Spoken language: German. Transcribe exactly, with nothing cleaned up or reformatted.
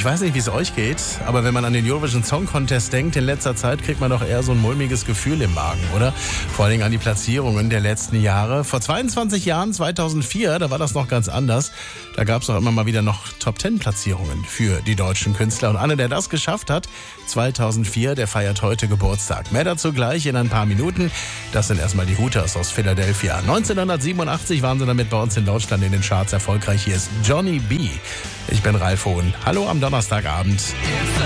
weiß nicht, wie es euch geht, aber wenn man an den Eurovision Song Contest denkt, in letzter Zeit kriegt man doch eher so ein mulmiges Gefühl im Magen, oder? Vor allen Dingen an die Platzierungen der letzten Jahre. Vor zweiundzwanzig Jahren, zweitausendvier, da war das noch ganz anders. Da gab es auch immer mal wieder noch Top-Ten-Platzierungen für die deutschen Künstler. Und einer, der das geschafft hat, zweitausendvier, der feiert heute Geburtstag. Mehr dazu gleich in ein paar Minuten. Das sind erstmal die Hooters aus Philadelphia. neunzehnhundertsiebenundachtzig waren sie damit bei uns in Deutschland in den Charts erfolgreich. Hier ist Johnny B. Ich bin Ralf Hohn. Hallo am Donnerstagabend.